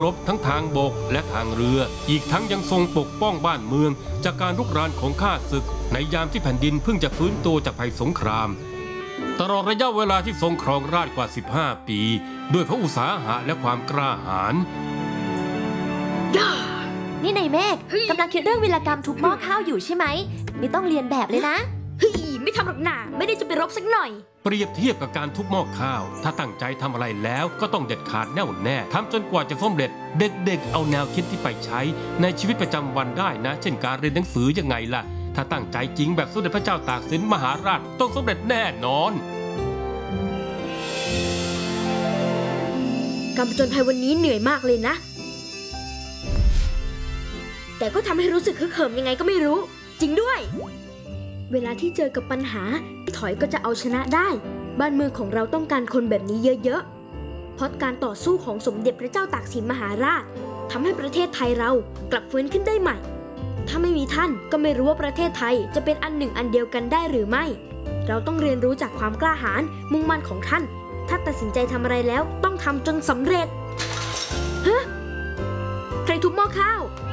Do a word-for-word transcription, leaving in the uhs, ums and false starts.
รบทั้งทางบกและทางเรืออีกทั้งยังทรงปกป้องบ้านเมืองจากการรุกรานของข้าศึกในยามที่แผ่นดินเพิ่งจะฟื้นตัวจากภัยสงครามตลอดระยะเวลาที่ทรงครองราชย์กว่าสิบห้าปีด้วยพระอุตสาหะและความกล้าหาญนี่นายเมฆกำลังคิดเรื่องวีรกรรมทุบหม้อข้าวอยู่ใช่ไหมไม่ต้องเรียนแบบเลยนะเฮ้ยไม่ทำหรอกหนาไม่ได้จะไปรบสักหน่อยเปรียบเทียบกับการทุบหม้อข้าวถ้าตั้งใจทำอะไรแล้วก็ต้องเด็ดขาดแน่วแน่ทำจนกว่าจะสำเร็จเด็กๆเอาแนวคิดที่ไปใช้ในชีวิตประจำวันได้นะเช่นการเรียนหนังสือยังไงล่ะถ้าตั้งใจจริงแบบสมเด็จพระเจ้าตากสินมหาราชต้องสำเร็จแน่นอนการผจญภัยวันนี้เหนื่อยมากเลยนะแต่ก็ทำให้รู้สึกฮึกเหิมยังไงก็ไม่รู้จริงด้วยเวลาที่เจอกับปัญหาถอยก็จะเอาชนะได้บ้านเมืองของเราต้องการคนแบบนี้เยอะๆเพราะการต่อสู้ของสมเด็จพระเจ้าตากสินมหาราชทำให้ประเทศไทยเรากลับฟื้นขึ้นได้ใหม่ถ้าไม่มีท่านก็ไม่รู้ว่าประเทศไทยจะเป็นอันหนึ่งอันเดียวกันได้หรือไม่เราต้องเรียนรู้จากความกล้าหาญมุ่งมั่นของท่านถ้าตัดสินใจทำอะไรแล้วต้องทำจนสำเร็จฮะใครทุบหม้อข้าว